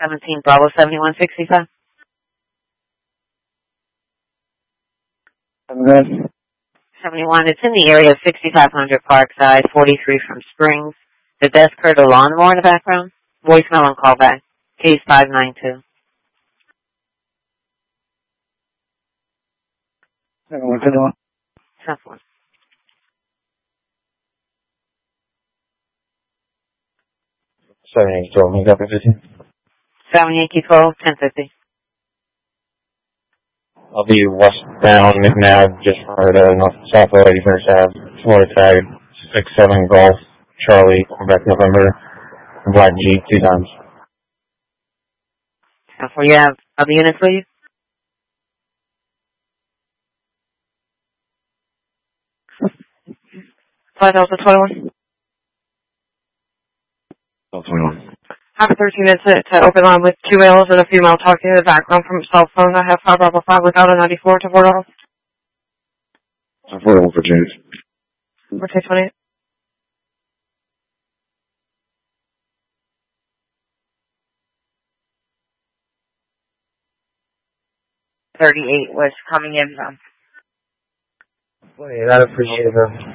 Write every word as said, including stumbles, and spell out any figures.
seventeen Bravo seventy-one sixty-five. seventy-one, it's in the area of sixty-five hundred Parkside, forty-three from Springs. The desk heard a lawnmower in the background. Voicemail and call back. Case five nine two. Tough one. seven Yankee twelve, make up a fifty. seven Yankee twelve, ten fifty. I'll be westbound McNabb, just for the north south of eighty-first Ave. Florida tag six seven Golf Charlie Quebec November. Black G two times. Before you have other units with you? five thousand twenty-one. twenty-one. Have a thirteen minutes to, to open line with two males and a female talking in the background from a cell phone. I have five Bravo five without a ninety-four to four dollars. four dollars for James. For two twenty-eight. thirty-eight was coming in from. Wait, I appreciate it.